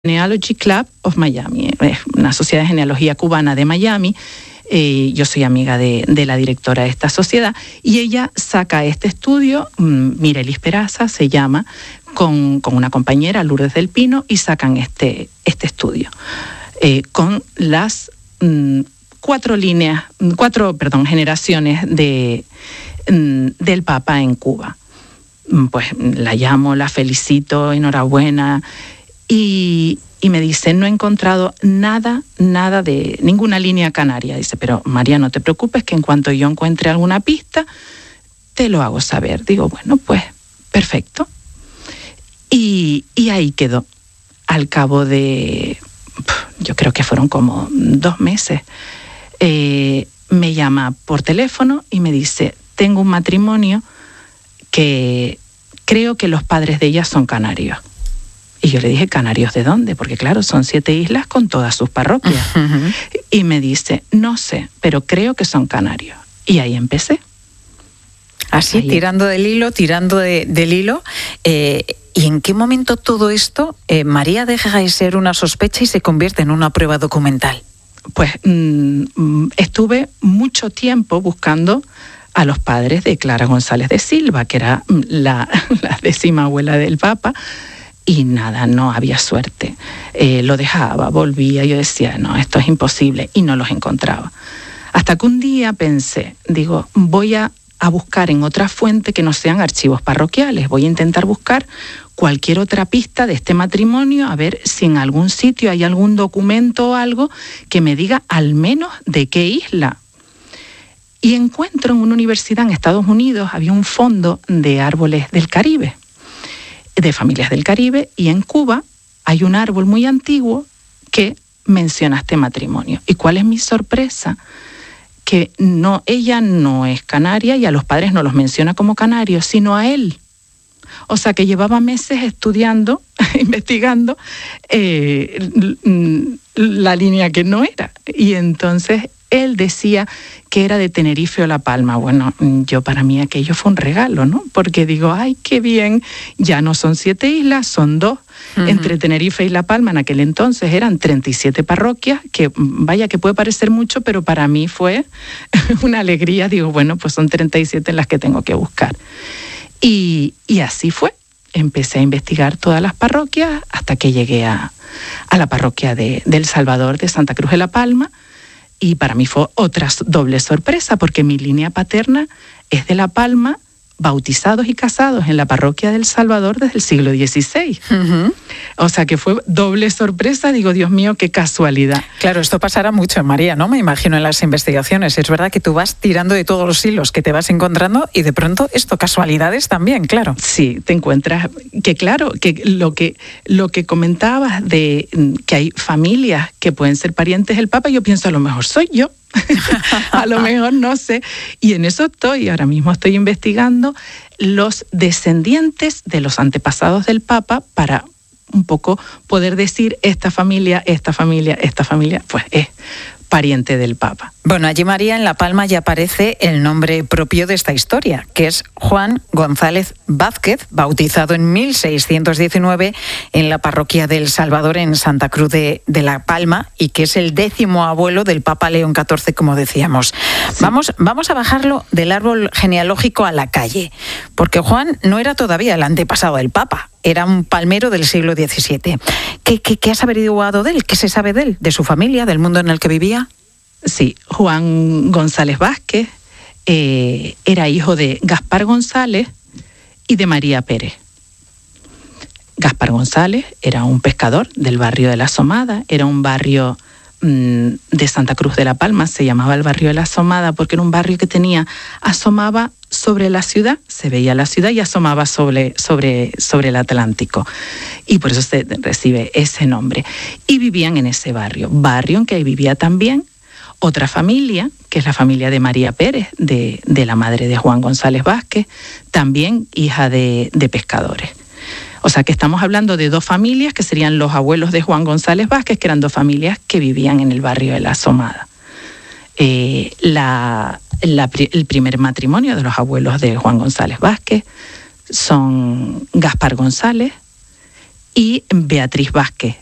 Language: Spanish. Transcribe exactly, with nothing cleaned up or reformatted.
Genealogy Club of Miami, es una sociedad de genealogía cubana de Miami. Eh, yo soy amiga de, de la directora de esta sociedad y ella saca este estudio, Mirelis Peraza se llama, con, con una compañera, Lourdes del Pino, y sacan este, este estudio eh, con las mm, cuatro líneas, cuatro, perdón, generaciones de, mm, del Papa en Cuba. Pues la llamo, la felicito, enhorabuena. Y, y me dice, no he encontrado nada, nada de ninguna línea canaria. Dice, pero María, no te preocupes, que en cuanto yo encuentre alguna pista, te lo hago saber. Digo, bueno, pues, perfecto. Y, y ahí quedó. Al cabo de, yo creo que fueron como dos meses, eh, me llama por teléfono y me dice, tengo un matrimonio que creo que los padres de ella son canarios. Y yo le dije, ¿canarios de dónde? Porque claro, son siete islas con todas sus parroquias. Uh-huh. Y me dice, no sé, pero creo que son canarios. Y ahí empecé. Así, ahí. tirando del hilo, tirando de, del hilo. Eh, ¿Y en qué momento todo esto, eh, María deja de ser una sospecha y se convierte en una prueba documental? Pues mmm, estuve mucho tiempo buscando a los padres de Clara González de Silva, que era la, la décima abuela del Papa. Y nada, no había suerte. Eh, lo dejaba, volvía, yo decía, no, esto es imposible, y no los encontraba. Hasta que un día pensé, digo, voy a, a buscar en otra fuente que no sean archivos parroquiales, voy a intentar buscar cualquier otra pista de este matrimonio, a ver si en algún sitio hay algún documento o algo que me diga al menos de qué isla. Y encuentro en una universidad en Estados Unidos, había un fondo de árboles del Caribe, de familias del Caribe, y en Cuba hay un árbol muy antiguo que menciona este matrimonio. ¿Y cuál es mi sorpresa? Que no, ella no es canaria y a los padres no los menciona como canarios, sino a él. O sea, que llevaba meses estudiando, investigando eh, la línea que no era. Y entonces él decía que era de Tenerife o La Palma. Bueno, yo para mí aquello fue un regalo, ¿no? Porque digo, ay, qué bien, ya no son siete islas, son dos. Uh-huh. Entre Tenerife y La Palma en aquel entonces eran treinta y siete parroquias, que vaya que puede parecer mucho, pero para mí fue una alegría. Digo, bueno, pues son treinta y siete en las que tengo que buscar. Y, y así fue. Empecé a investigar todas las parroquias hasta que llegué a, a la parroquia de, de El Salvador, de Santa Cruz de La Palma. Y para mí fue otra doble sorpresa, porque mi línea paterna es de La Palma, bautizados y casados en la parroquia del Salvador desde el siglo dieciséis. Uh-huh. O sea que fue doble sorpresa, digo, Dios mío, qué casualidad. Claro, esto pasará mucho en María, ¿no? Me imagino en las investigaciones. Es verdad que tú vas tirando de todos los hilos que te vas encontrando y de pronto esto, casualidades también, claro. Sí, te encuentras que claro, que lo que, lo que comentabas de que hay familias que pueden ser parientes del Papa, yo pienso, a lo mejor soy yo. A lo mejor no sé, y en eso estoy, ahora mismo estoy investigando los descendientes de los antepasados del Papa para un poco poder decir esta familia, esta familia, esta familia, pues es pariente del Papa. Bueno, allí, María, en La Palma ya aparece el nombre propio de esta historia, que es Juan González Vázquez, bautizado en mil seiscientos diecinueve en la parroquia del Salvador en Santa Cruz de, de La Palma, y que es el décimo abuelo del Papa León catorce, como decíamos. Sí. Vamos, vamos a bajarlo del árbol genealógico a la calle, porque Juan no era todavía el antepasado del Papa, era un palmero del siglo diecisiete. ¿Qué, qué, qué has averiguado de él? ¿Qué se sabe de él? ¿De su familia? ¿Del mundo en el que vivía? Sí, Juan González Vázquez eh, era hijo de Gaspar González y de María Pérez. Gaspar González era un pescador del barrio de La Asomada, era un barrio mmm, de Santa Cruz de La Palma, se llamaba el barrio de La Asomada porque era un barrio que tenía, asomaba sobre la ciudad, se veía la ciudad y asomaba sobre, sobre, sobre el Atlántico. Y por eso se recibe ese nombre. Y vivían en ese barrio, barrio en que vivía también otra familia, que es la familia de María Pérez, de, de la madre de Juan González Vázquez, también hija de, de pescadores. O sea que estamos hablando de dos familias que serían los abuelos de Juan González Vázquez, que eran dos familias que vivían en el barrio de La Asomada. Eh, la, la, el primer matrimonio de los abuelos de Juan González Vázquez son Gaspar González y Beatriz Vázquez,